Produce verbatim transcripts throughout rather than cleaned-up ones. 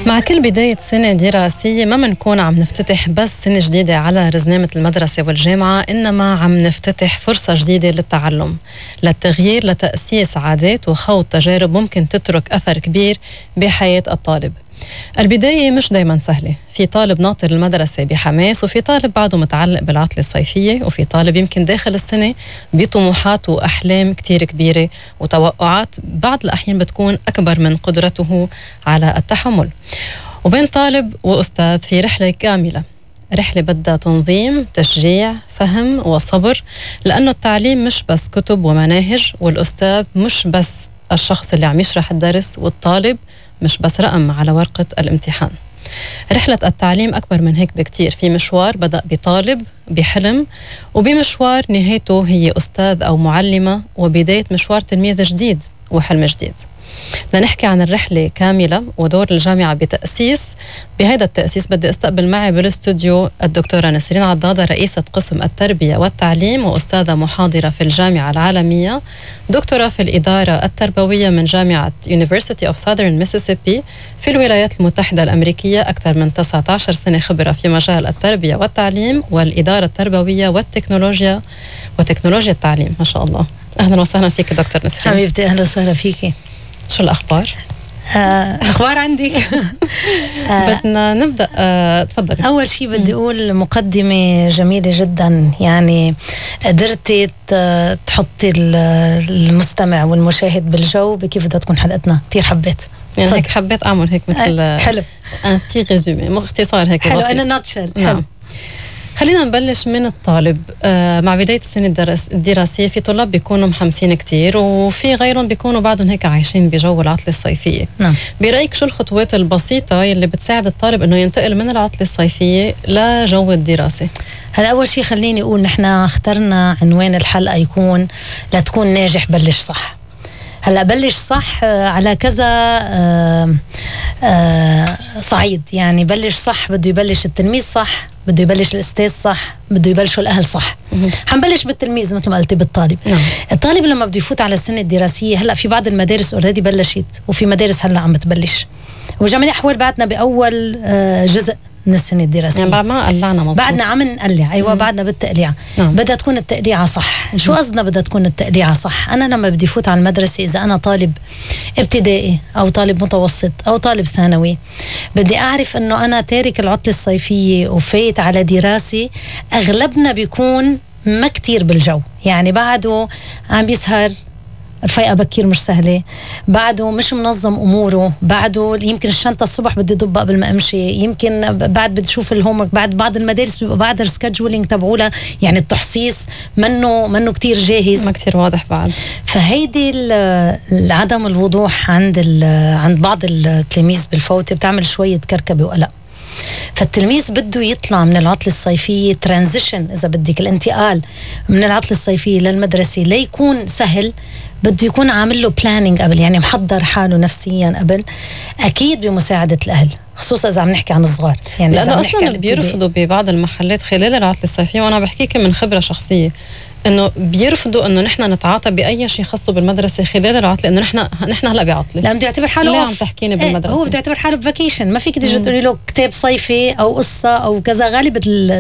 مع كل بداية سنة دراسية ما منكون عم نفتتح بس سنة جديدة على رزنامة المدرسة والجامعة، إنما عم نفتتح فرصة جديدة للتعلم، للتغيير، لتأسيس عادات وخوض تجارب ممكن تترك أثر كبير بحياة الطالب. البداية مش دايما سهلة، في طالب ناطر المدرسة بحماس، وفي طالب بعده متعلق بالعطلة الصيفية، وفي طالب يمكن داخل السنة بطموحات وأحلام كتير كبيرة وتوقعات بعض الأحيان بتكون أكبر من قدرته على التحمل. وبين طالب وأستاذ في رحلة كاملة، رحلة بدها تنظيم، تشجيع، فهم وصبر، لأنه التعليم مش بس كتب ومناهج، والأستاذ مش بس الشخص اللي عم يشرح الدرس، والطالب مش بس رقم على ورقة الامتحان. رحلة التعليم أكبر من هيك بكتير، في مشوار بدأ بطالب بحلم، وبمشوار نهايته هي أستاذ أو معلمة، وبداية مشوار تلميذ جديد وحلم جديد. لنحكي عن الرحلة كاملة ودور الجامعة بتأسيس بهذا التأسيس، بدي استقبل معي بالاستوديو الدكتورة نسرين عضادة، رئيسة قسم التربية والتعليم وأستاذة محاضرة في الجامعة العالمية، دكتورة في الإدارة التربوية من جامعة University of Southern Mississippi في الولايات المتحدة الأمريكية، أكثر من تسعة عشر سنة خبرة في مجال التربية والتعليم والإدارة التربوية والتكنولوجيا وتكنولوجيا التعليم. ما شاء الله، أهلا وسهلا فيك دكتور نسرين. حبيبتي أهلا وسهلا فيكي. شو الأخبار؟ آه، الأخبار عندك؟ آه، بدنا نبدأ. آه، تفضلي. أول شيء بدي أقول مقدمة جميلة جدا، يعني قدرتي تحطي المستمع والمشاهد بالجو بكيف بدها تكون حلقتنا. كتير حبيت، يعني هيك حبيت أعمل هيك مثل آه، حلو ان تي ريزومي، مختصر هيك حلو. بسيط. أنا ناتشل. نعم. خلينا نبلش من الطالب. آه مع بداية السنة الدرس الدراسية في طلاب بيكونوا محمسين كتير، وفي غيرهم بيكونوا بعدهم هيك عايشين بجو العطلة الصيفية. نعم. برأيك شو الخطوات البسيطة اللي بتساعد الطالب انه ينتقل من العطلة الصيفية لجو الدراسة؟ هلا أول شيء خليني أقول نحن اخترنا عنوان الحلقة يكون لتكون ناجح بلش صح. هلا بلش صح على كذا آه آه صعيد، يعني بلش صح بده يبلش التلميذ صح، بده يبلش الأستاذ صح، بده يبلشوا الأهل صح. حنبلش بالتلميذ مثل ما قلتي بالطالب. نعم. الطالب لما بده يفوت على السنة الدراسية، هلا في بعض المدارس اوريدي بلشت، وفي مدارس هلا عم تبلش، وجميع الأحوال بعدنا بأول آه جزء من السنة الدراسية، يعني بعد ما قلعنا مظبوط، بعدنا عم نقلع. أيوة مم. بعدنا بالتقليع. نعم. بدها تكون التقليعة صح. مم. شو قصدنا بدها تكون التقليعة صح؟ أنا لما بدي فوت على المدرسة، إذا أنا طالب ابتدائي أو طالب متوسط أو طالب ثانوي، بدي أعرف أنه أنا تارك العطلة الصيفية وفايت على دراسة. أغلبنا بيكون ما كتير بالجو، يعني بعده عم بيسهر، الفيقة بكير مش سهلة، بعده مش منظم أموره، بعده يمكن الشنطة الصبح بدي ضبها قبل ما أمشي، يمكن بعد بدي شوف الهومورك، بعد بعض المدارس بيبقى بعد السكادجولينج تبعولها، يعني التحصيص منه منه كتير جاهز، ما كتير واضح بعد. فهيدي العدم الوضوح عند عند بعض التلاميذ بالفوتة بتعمل شوية كركبة وقلق. فالتلميذ بده يطلع من العطلة الصيفية ترانزيشن، إذا بدك الانتقال من العطلة الصيفية للمدرسة ليكون سهل، بده يكون عامل له بلانينج قبل، يعني محضر حاله نفسيا قبل، أكيد بمساعدة الأهل، خصوصا إذا عم نحكي عن الصغار. يعني لأنه أصلا بيرفضوا ببعض المحلات خلال العطلة الصيفية، وأنا بحكيك من خبرة شخصية، انه بيرفضوا انه نحن نتعاطى باي شيء خاصه بالمدرسه خلال العطله، انه نحن نحن هلا بعطله. لا بده يعتبر حاله ليه عم تحكيني بالمدرسه؟ هو بده يعتبر حاله بفاكيشن، ما فيك تيجي تقولي له كتاب صيفي او قصه او كذا. غالب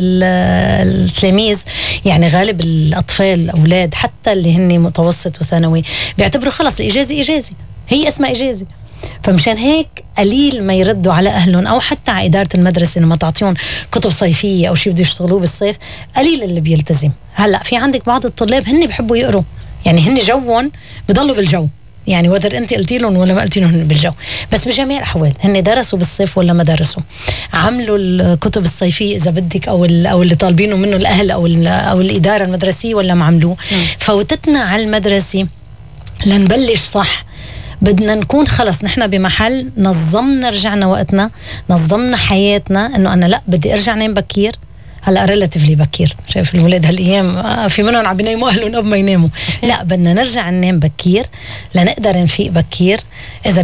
التلاميذ، يعني غالب الاطفال الاولاد حتى اللي هن متوسط وثانوي، بيعتبروا خلص الاجازه اجازه، هي اسمها اجازه. فمشان هيك قليل ما يردوا على أهلهم أو حتى على إدارة المدرسة لما تعطيهم كتب صيفية أو شيء بده يشتغلوه بالصيف، قليل اللي بيلتزم. هلأ في عندك بعض الطلاب هن بيحبوا يقروا، يعني هن جوهم بضلوا بالجو، يعني وذر أنت قلتي لهم ولا ما قلتي لهم بالجو، بس بجميع الأحوال هن درسوا بالصيف ولا ما درسوا، عملوا الكتب الصيفية إذا بدك أو أو اللي طالبينه منه الأهل أو أو الإدارة المدرسية ولا ما عملوه. فوتتنا على المدرسة لنبلش صح، بدنا نكون خلص نحن بمحل نظمنا، رجعنا وقتنا، نظمنا حياتنا، انه انا لا بدي ارجع نام بكير. هلا ريلاتيفلي بكير، شايف الولاد هالايام في منهم عم يناموا اهلهم قبل ما يناموا. لا بدنا نرجع ننام بكير لنقدر نفيق بكير. اذا